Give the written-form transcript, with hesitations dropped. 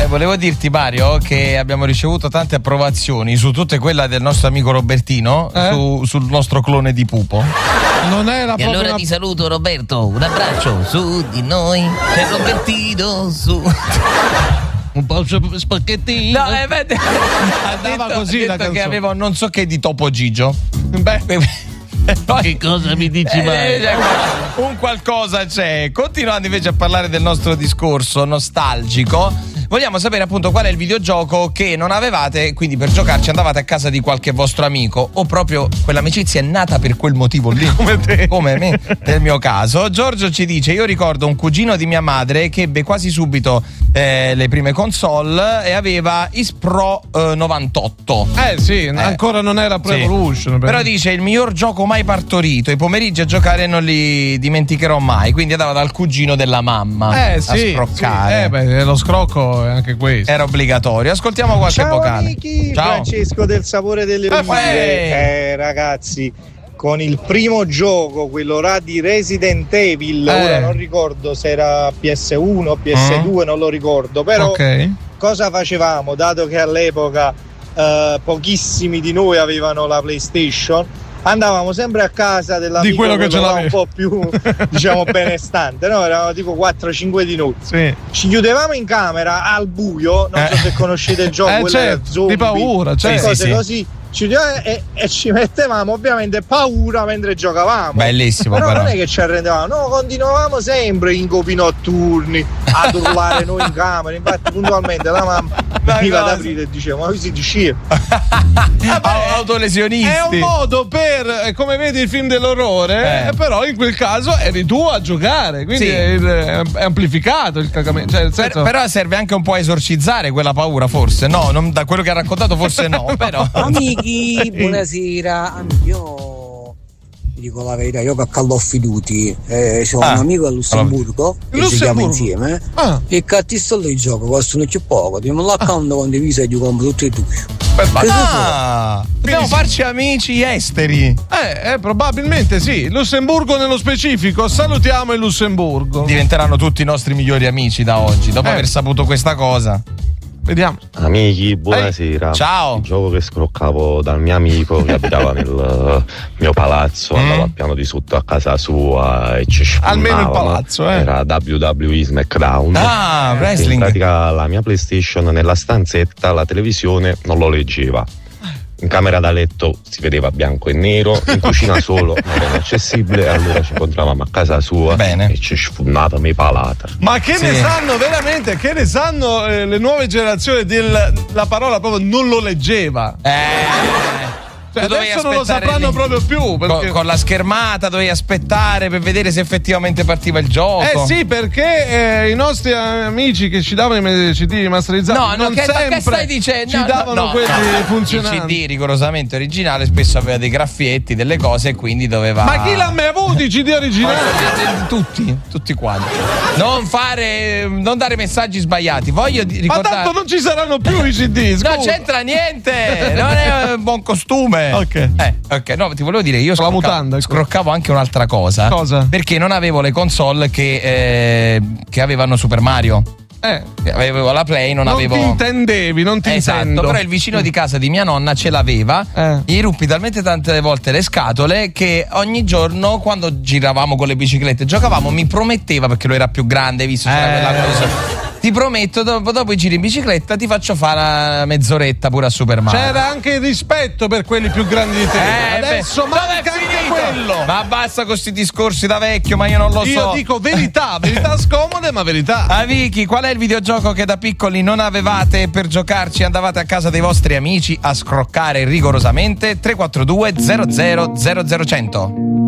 Volevo dirti, Mario, che abbiamo ricevuto tante approvazioni su tutte quelle del nostro amico Robertino sul nostro clone di Pupo. Non era proprio. E allora ti saluto, Roberto, un abbraccio su di noi, c'è Robertino su. Un po' spacchettino. No, andava così la canzone. Che canzone. aveva non so che di Topo Gigio. Che cosa mi dici mai? Un qualcosa c'è. Continuando invece a parlare del nostro discorso nostalgico, vogliamo sapere appunto qual è il videogioco che non avevate, quindi per giocarci andavate a casa di qualche vostro amico, o proprio quell'amicizia è nata per quel motivo lì, come te, come me nel mio caso. Giorgio ci dice: io ricordo un cugino di mia madre che ebbe quasi subito le prime console e aveva Ispro 98. Sì, ancora non era Pro Evolution. Però dice: il miglior gioco mai partorito, i pomeriggi a giocare non li dimenticherò mai. Quindi andava dal cugino della mamma a scroccare. Lo scrocco è anche questo. Era obbligatorio. Ascoltiamo qualche vocale. Amici, Ciao. Francesco del Sapore delle Olive. Ragazzi, con il primo gioco, quello là di Resident Evil, ora non ricordo se era PS1 o PS2, non lo ricordo, però cosa facevamo, dato che all'epoca pochissimi di noi avevano la PlayStation, andavamo sempre a casa dell'amico di quello che ce l'aveva un po' più diciamo benestante, no? Eravamo tipo 4-5 di noi. Ci chiudevamo in camera al buio, non so se conoscete il gioco, quello zombie, di paura, cose così. E ci mettevamo ovviamente paura mentre giocavamo. Bellissimo. Però non è che ci arrendevamo, no, continuavamo sempre in copi notturni ad urlare noi in camera. Infatti puntualmente la mamma veniva ad aprire e diceva: ma voi siete scemi. Autolesionisti. È un modo per, come vedi il film dell'orrore, però in quel caso eri tu a giocare, quindi è amplificato il cagamento, cioè, nel senso... però serve anche un po' a esorcizzare quella paura, forse no, non, da quello che ha raccontato forse no. Però amici, buonasera. Io vi dico la verità, io che Call of Duty c'ho un amico a Lussemburgo e giochiamo insieme e cattisto lì gioco, costano più poco, diamo l'account condiviso e gli compro tutti e due. Dobbiamo farci amici esteri. Probabilmente sì. Lussemburgo nello specifico. Salutiamo il Lussemburgo. Diventeranno tutti i nostri migliori amici da oggi, dopo aver saputo questa cosa. Vediamo. Amici, buonasera. Ciao. Il gioco che scroccavo dal mio amico che abitava nel mio palazzo, andavo al piano di sotto a casa sua e ci almeno il palazzo, Era WWE SmackDown. Wrestling. In pratica la mia PlayStation nella stanzetta, la televisione non lo leggeva. In camera da letto si vedeva bianco e nero, in cucina solo non era accessibile, allora ci incontravamo a casa sua e ci sfumavamo i palati. Ma che ne sanno veramente? Che ne sanno le nuove generazioni la parola proprio non lo leggeva? Cioè, adesso non lo sapranno proprio più perché... con la schermata dovevi aspettare per vedere se effettivamente partiva il gioco. Sì, perché i nostri amici che ci davano i CD masterizzati non sempre che stai dicendo? ci davano quelli funzionanti. Il CD rigorosamente originale spesso aveva dei graffietti, delle cose, e quindi doveva... Ma chi l'ha mai avuto i CD originali? Tutti quanti. Non dare messaggi sbagliati. Voglio ricordare... Ma tanto non ci saranno più i CD, scusa. Non c'entra niente. Non è un buon costume. Ok. No, ti volevo dire, io scroccavo anche un'altra cosa. Cosa? Perché non avevo le console che avevano Super Mario. Avevo la Play, non avevo. Non ti intendo. Però il vicino di casa di mia nonna ce l'aveva. Gli ruppi talmente tante volte le scatole che ogni giorno, quando giravamo con le biciclette, giocavamo, mi prometteva, perché lui era più grande, visto c'era quella cosa. Ti prometto, dopo i giri in bicicletta ti faccio fare una mezz'oretta pure a Super Mario. C'era anche il rispetto per quelli più grandi di te. Adesso manca anche quello. Ma basta con questi discorsi da vecchio, ma io non lo so. Io dico verità scomode, ma verità. Vicky, qual è il videogioco che da piccoli non avevate e per giocarci andavate a casa dei vostri amici a scroccare rigorosamente? 342 00 00 100.